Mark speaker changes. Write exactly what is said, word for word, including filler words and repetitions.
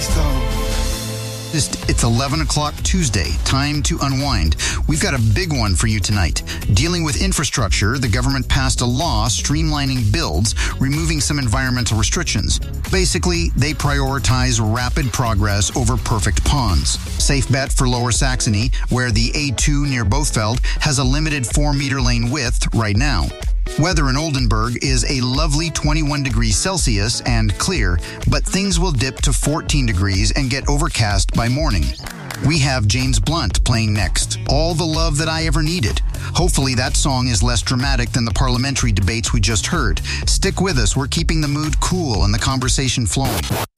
Speaker 1: It's eleven o'clock Tuesday. Time to unwind. We've got a big one for you tonight. Dealing with infrastructure, the government passed a law streamlining builds, removing some environmental restrictions. Basically, they prioritize rapid progress over perfect ponds. Safe bet for Lower Saxony, where the A two near Bothfeld has a limited four meter lane width right now. Weather in Oldenburg is a lovely twenty-one degrees Celsius and clear, but things will dip to fourteen degrees and get overcast by morning. We have James Blunt playing next, All the Love That I Ever Needed. Hopefully that song is less dramatic than the parliamentary debates we just heard. Stick with us, we're keeping the mood cool and the conversation flowing.